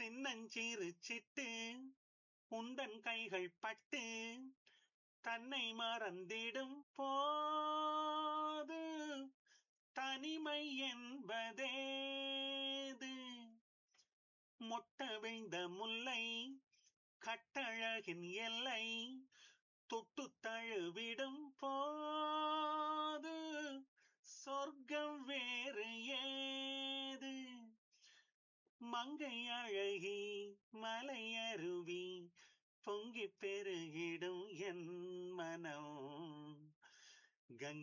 சின்னஞ்சிறு சிட்டு உந்தன் கைகள் பட்டு தன்னை மறந்திடும் போது தனிமை என்பதேது மொட்ட வைந்த முல்லை கட்டழகின் எல்லை தொட்டு தழுவிடும் போது சொர்க்கம் வேறு ஏது மங்கை அழகி மலையருவி பொங்கிப் பெருகிடும் என் மனம் கங்கை